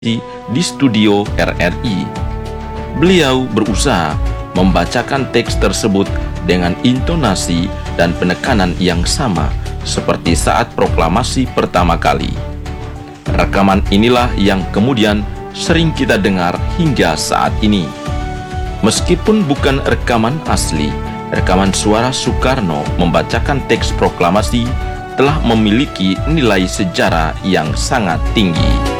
di studio RRI. Beliau berusaha membacakan teks tersebut dengan intonasi dan penekanan yang sama seperti saat proklamasi pertama kali. Rekaman inilah yang kemudian sering kita dengar hingga saat ini. Meskipun bukan rekaman asli, rekaman suara Soekarno membacakan teks proklamasi telah memiliki nilai sejarah yang sangat tinggi.